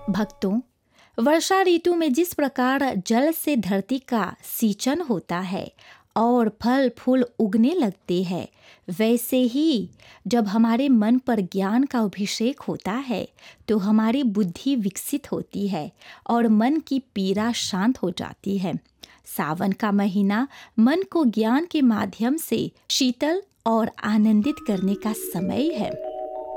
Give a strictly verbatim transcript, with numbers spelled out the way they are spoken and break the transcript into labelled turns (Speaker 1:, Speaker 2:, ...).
Speaker 1: भक्तों, वर्षा ऋतु में जिस प्रकार जल से धरती का सींचन होता है और फल फूल उगने लगते हैं, वैसे ही जब हमारे मन पर ज्ञान का अभिषेक होता है तो हमारी बुद्धि विकसित होती है और मन की पीड़ा शांत हो जाती है। सावन का महीना मन को ज्ञान के माध्यम से शीतल और आनंदित करने का समय है।